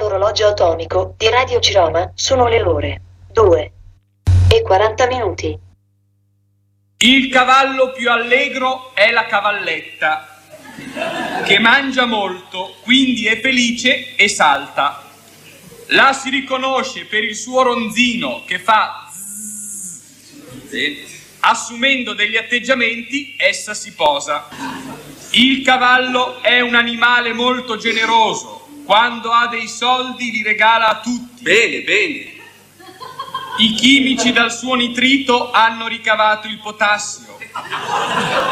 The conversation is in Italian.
dall'orologio atomico di Radio Ciroma sono le ore 2:40. Il cavallo più allegro è la cavalletta, che mangia molto, quindi è felice e salta. La si riconosce per il suo ronzino che fa zzz. Assumendo degli atteggiamenti, essa si posa. Il cavallo è un animale molto generoso. Quando ha dei soldi li regala a tutti. Bene, bene. I chimici dal suo nitrito hanno ricavato il potassio.